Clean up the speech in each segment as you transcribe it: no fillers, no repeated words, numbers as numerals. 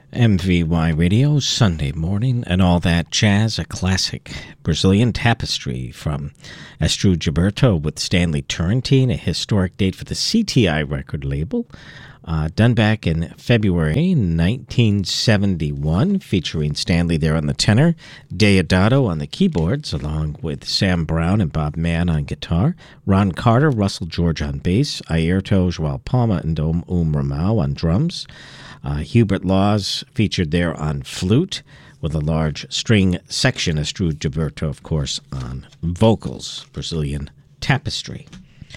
MVY Radio, Sunday morning, and all that jazz, a classic Brazilian tapestry from Astrud Gilberto with Stanley Turrentine, a historic date for the CTI record label, done back in February 1971, featuring Stanley there on the tenor, Deodato on the keyboards, along with Sam Brown and Bob Mann on guitar, Ron Carter, Russell George on bass, Airto, João Palma, and Dom Ramau on drums. Hubert Laws featured there on flute, with a large string section, Astrud Gilberto, of course, on vocals, Brazilian tapestry.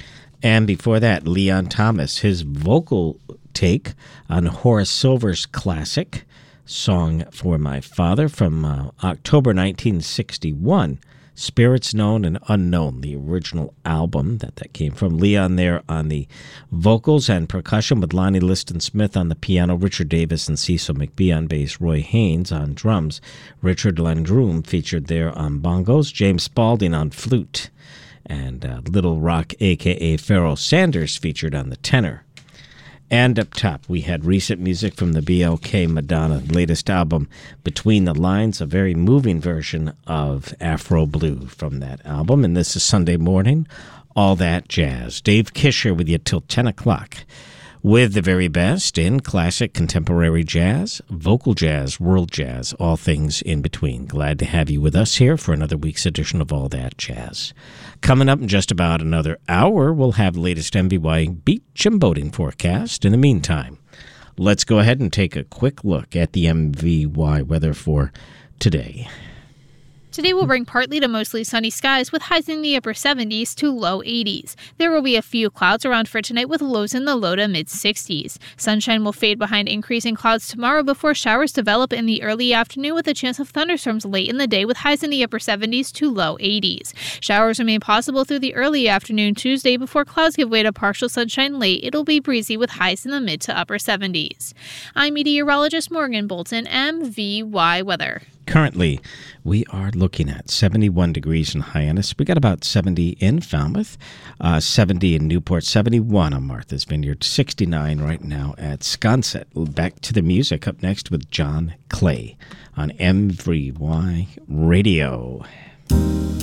And before that, Leon Thomas, his vocal take on Horace Silver's classic, Song for My Father, from October 1961, Spirits Known and Unknown, the original album that came from. Leon there on the vocals and percussion, with Lonnie Liston Smith on the piano, Richard Davis and Cecil McBee on bass, Roy Haynes on drums, Richard Landrum featured there on bongos, James Spaulding on flute, and Little Rock, a.k.a. Pharoah Sanders, featured on the tenor. And up top, we had recent music from the BLK Madonna latest album, Between the Lines, a very moving version of Afro Blue from that album. And this is Sunday morning, All That Jazz. Dave Kisher with you till 10 o'clock. With the very best in classic contemporary jazz, vocal jazz, world jazz, all things in between. Glad to have you with us here for another week's edition of All That Jazz. Coming up in just about another hour, we'll have the latest MVY beach and boating forecast. In the meantime, let's go ahead and take a quick look at the MVY weather for today. Today will bring partly to mostly sunny skies with highs in the upper 70s to low 80s. There will be a few clouds around for tonight with lows in the low to mid 60s. Sunshine will fade behind increasing clouds tomorrow before showers develop in the early afternoon with a chance of thunderstorms late in the day with highs in the upper 70s to low 80s. Showers remain possible through the early afternoon Tuesday before clouds give way to partial sunshine late. It'll be breezy with highs in the mid to upper 70s. I'm meteorologist Morgan Bolton, MVY Weather. Currently, we are looking at 71 degrees in Hyannis. We got about 70 in Falmouth, 70 in Newport, 71 on Martha's Vineyard, 69 right now at Sconset. Back to the music up next with John Clay on MVY Radio.